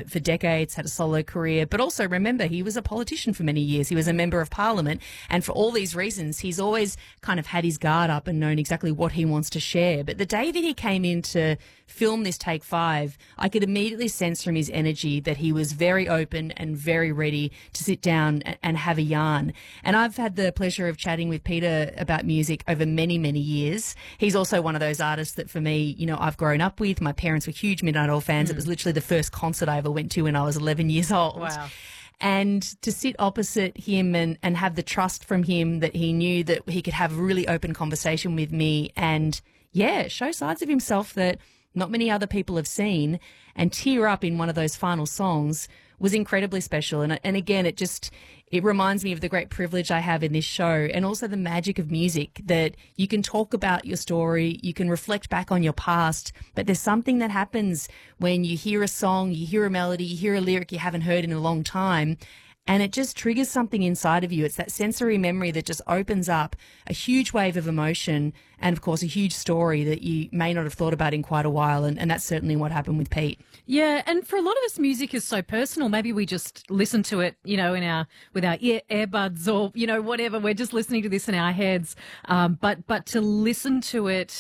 for decades, had a solo career, but also remember he was a politician for many years. He was a member of parliament, and for all these reasons, he's always kind of had his guard up and known exactly what he wants to share. But the day that he came in to film this Take 5, I could immediately sense from his energy that he was very open and very ready to sit down and have a yarn. And I've had the pleasure of chatting with Peter about music over many, many years. He's also one of those artists that for me, you know, I've grown up with. My parents were huge Midnight Oil fans. It was literally the first concert I ever went to when I was 11 years old. Wow. And to sit opposite him and have the trust from him that he knew that he could have a really open conversation with me and, yeah, show sides of himself that not many other people have seen and tear up in one of those final songs was incredibly special. And again, it reminds me of the great privilege I have in this show and also the magic of music, that you can talk about your story, you can reflect back on your past, but there's something that happens when you hear a song, you hear a melody, you hear a lyric you haven't heard in a long time, and it just triggers something inside of you. It's that sensory memory that just opens up a huge wave of emotion and, of course, a huge story that you may not have thought about in quite a while. And that's certainly what happened with Pete. Yeah, and for a lot of us, music is so personal. Maybe we just listen to it, you know, with our earbuds or, you know, whatever. We're just listening to this in our heads. But to listen to it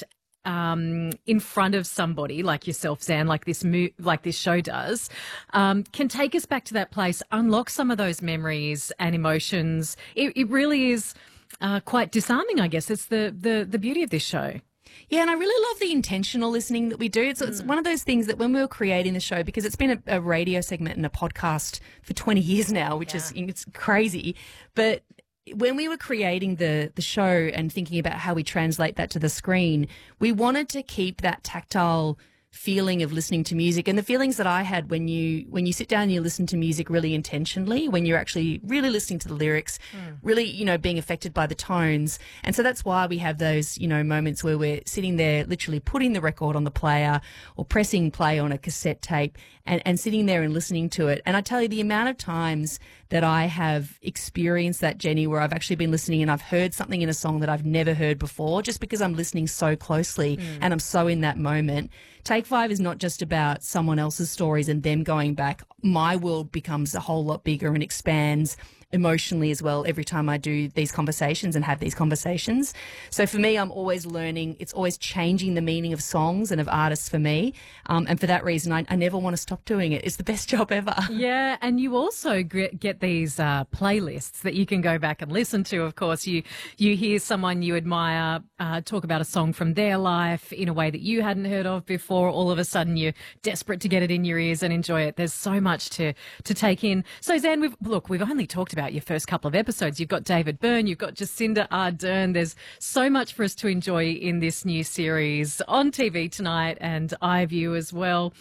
in front of somebody like yourself, Zan, like this show does, can take us back to that place, unlock some of those memories and emotions. It really is quite disarming, I guess. It's the beauty of this show. Yeah, and I really love the intentional listening that we do. So it's one of those things that when we were creating the show, because it's been a radio segment and a podcast for 20 years now, which is it's crazy, but when we were creating the show and thinking about how we translate that to the screen, we wanted to keep that tactile feeling of listening to music and the feelings that I had when you sit down and you listen to music really intentionally, when you're actually really listening to the lyrics, really, you know, being affected by the tones. And so that's why we have those, you know, moments where we're sitting there literally putting the record on the player or pressing play on a cassette tape and sitting there and listening to it. And I tell you, the amount of times that I have experienced that, Jenny, where I've actually been listening and I've heard something in a song that I've never heard before just because I'm listening so closely and I'm so in that moment. Take 5 is not just about someone else's stories and them going back. My world becomes a whole lot bigger and expands emotionally as well every time I do these conversations and have these conversations. So for me, I'm always learning. It's always changing the meaning of songs and of artists for me. And for that reason, I never want to stop doing it. It's the best job ever. Yeah, and you also get these playlists that you can go back and listen to. Of course, you hear someone you admire talk about a song from their life in a way that you hadn't heard of before. All of a sudden, you're desperate to get it in your ears and enjoy it. There's so much to take in. So, Zan, we've only talked about your first couple of episodes. You've got David Byrne, you've got Jacinda Ardern. There's so much for us to enjoy in this new series on TV tonight and iView as well.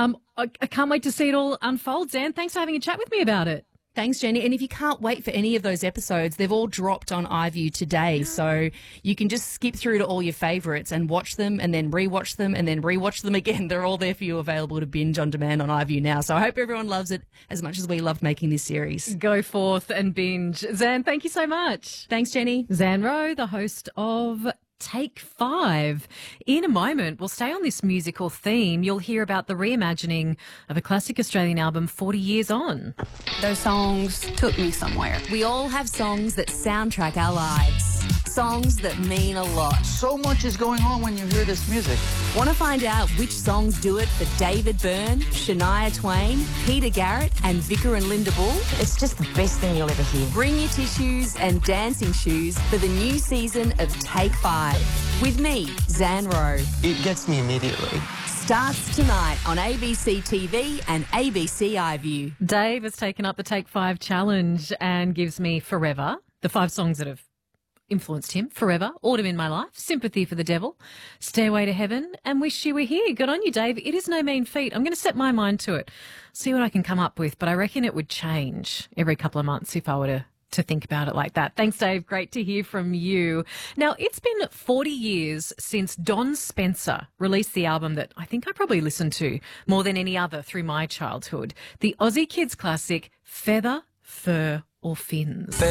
I can't wait to see it all unfold. Zan, thanks for having a chat with me about it. Thanks, Jenny. And if you can't wait for any of those episodes, they've all dropped on iView today. So you can just skip through to all your favourites and watch them and then rewatch them and then rewatch them again. They're all there for you, available to binge on demand on iView now. So I hope everyone loves it as much as we loved making this series. Go forth and binge. Zan, thank you so much. Thanks, Jenny. Zan Rowe, the host of Take 5. In a moment, we'll stay on this musical theme. You'll hear about the reimagining of a classic Australian album 40 years on. Those songs took me somewhere. We all have songs that soundtrack our lives. Songs that mean a lot. So much is going on when you hear this music. Want to find out which songs do it for David Byrne, Shania Twain, Peter Garrett and Vicar and Linda Bull? It's just the best thing you'll ever hear. Bring your tissues and dancing shoes for the new season of Take 5. With me, Zan Rowe. It gets me immediately. Starts tonight on ABC TV and ABC iView. Dave has taken up the Take 5 challenge and gives me Forever, the 5 songs that have influenced him: Forever, Autumn in My Life, Sympathy for the Devil, Stairway to Heaven, and Wish You Were Here. Good on you, Dave. It is no mean feat. I'm going to set my mind to it, see what I can come up with, but I reckon it would change every couple of months if I were to think about it like that. Thanks, Dave. Great to hear from you. Now, it's been 40 years since Don Spencer released the album that I think I probably listened to more than any other through my childhood, the Aussie Kids classic, Feather, Fur or Fins.